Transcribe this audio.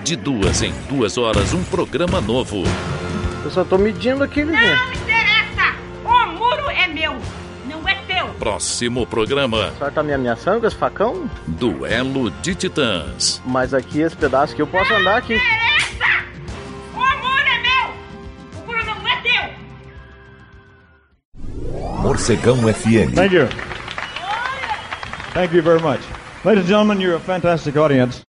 De 2 em 2 horas, um programa novo. Eu só tô medindo aqui, vizinho. Não interessa! O muro é meu, não é teu. Próximo programa. A senhora tá me ameaçando com esse facão? Duelo de Titãs. Mas aqui, esse pedaço aqui, eu posso andar aqui. Não interessa! O muro é meu, o muro não é teu. Morcegão FM. Thank you. Thank you very much. Ladies and gentlemen, you're a fantastic audience.